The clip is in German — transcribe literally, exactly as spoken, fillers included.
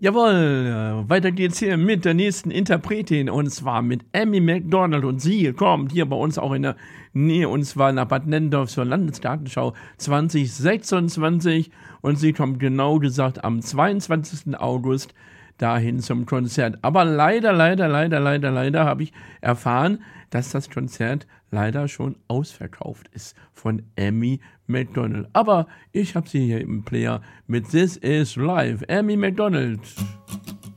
Jawohl, weiter geht's hier mit der nächsten Interpretin und zwar mit Amy Macdonald und sie kommt hier bei uns auch in der Nähe und zwar nach Bad Nennendorf zur Landesgartenschau zwanzig sechsundzwanzig und sie kommt genau gesagt am zweiundzwanzigsten August dahin zum Konzert. Aber leider, leider, leider, leider, leider habe ich erfahren, dass das Konzert leider schon ausverkauft ist von Amy Macdonald. Aber ich habe sie hier im Player mit This Is Live. Amy Macdonald.